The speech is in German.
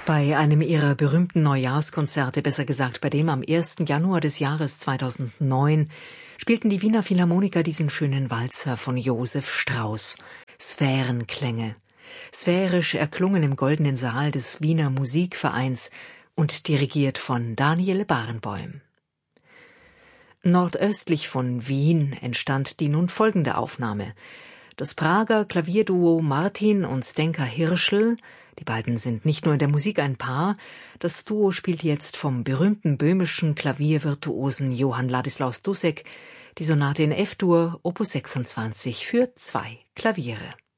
Bei einem ihrer berühmten Neujahrskonzerte, besser gesagt bei dem am 1. Januar des Jahres 2009, spielten die Wiener Philharmoniker diesen schönen Walzer von Josef Strauss. Sphärenklänge, sphärisch erklungen im Goldenen Saal des Wiener Musikvereins und dirigiert von Daniel Barenboim. Nordöstlich von Wien entstand die nun folgende Aufnahme. Das Prager Klavierduo Martin und Zdenka Hirschl, die beiden sind nicht nur in der Musik ein Paar, das Duo spielt jetzt vom berühmten böhmischen Klaviervirtuosen Johann Ladislaus Dussek die Sonate in F-Dur, Opus 26 für 2 Klaviere.